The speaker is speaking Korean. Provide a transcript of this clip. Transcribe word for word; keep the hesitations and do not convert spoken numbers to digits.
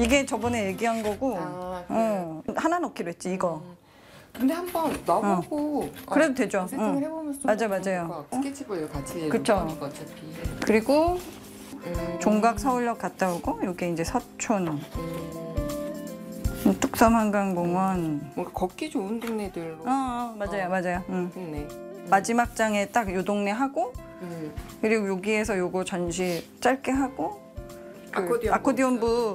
이게 저번에 얘기한 거고 아, 그래. 어, 하나 넣기로 했지 이거. 음. 근데 한번 넣어보고 어. 그래도 되죠. 세팅을 응. 해보면서 좀 맞아, 더 맞아요. 좋을 것 같고. 스케치북을 같이 그쵸. 넣으니까 어차피. 그리고 음. 종각 서울역 갔다 오고 여기 이제 서촌 음. 뚝섬 한강공원. 뭔가 걷기 좋은 동네들로. 어, 어 맞아요, 어. 맞아요. 응. 좋네. 마지막 장에 딱 요 동네 하고 음. 그리고 여기에서 요거 전시 짧게 하고 그 아코디언부. 아코디언부